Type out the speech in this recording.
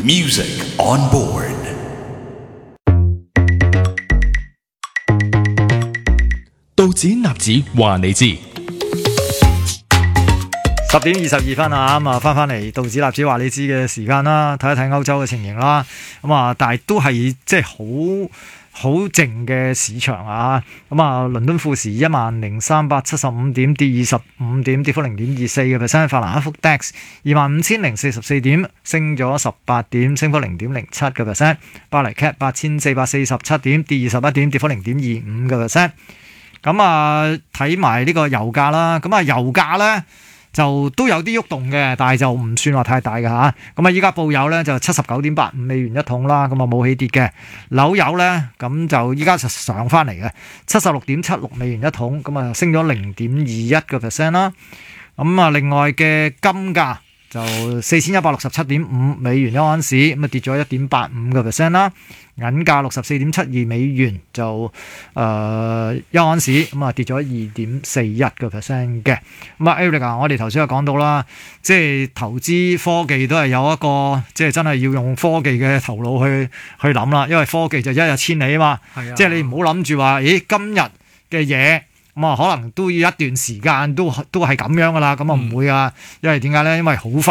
Music on board. 道指納指話你知 10:22啊，咁啊翻嚟道指納指話你知嘅時間啦，睇一睇歐洲嘅情形啦，咁啊，但係都係即係好靜嘅市場啊，咁啊，倫敦富時10,375點跌25點，跌幅0.24%，法蘭克福 DAX 25,044點升咗18點，升幅0.07%，巴黎 CAC 8,447點跌21點，跌幅0.25%。咁啊，睇埋呢個油價啦，咁啊油價咧就都有啲喐動嘅，但係就唔算話太大嘅嚇。咁啊，依家報油咧就79.85美元一桶啦，咁啊冇起跌嘅。紐油咧咁就依家就上翻嚟嘅，76.76美元一桶，咁啊升咗0.21%啦。咁啊，另外嘅金價就4167.5美元一盎司，咁啊跌咗1.85%啦。銀價64.72美元就一盎司，咁啊跌咗2.41%嘅。咁啊 Eric 啊，我哋頭先有講到啦，即係投資科技都係有一個即係真係要用科技嘅頭腦去諗啦，因為科技就一日千里啊嘛。即係你唔好諗住話，咦今日嘅嘢咁啊可能都要一段時間都係咁樣噶啦，咁啊唔會啊，因為點解咧？因為好快。